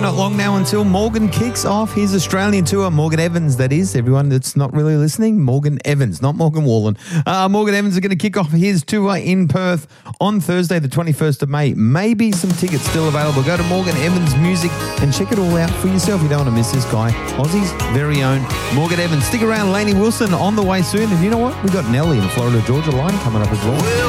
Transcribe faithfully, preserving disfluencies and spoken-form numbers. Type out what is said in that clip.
not long now until Morgan kicks off his Australian tour. Morgan Evans, that is. Everyone that's not really listening, Morgan Evans, not Morgan Wallen. Uh, Morgan Evans is going to kick off his tour in Perth on Thursday, the twenty-first of May. Maybe some tickets still available. Go to Morgan Evans Music and check it all out for yourself. You don't want to miss this guy. Aussie's very own Morgan Evans. Stick around, Lainey Wilson on the way soon. And you know what? We've got Nelly in the Florida Georgia line coming up as well.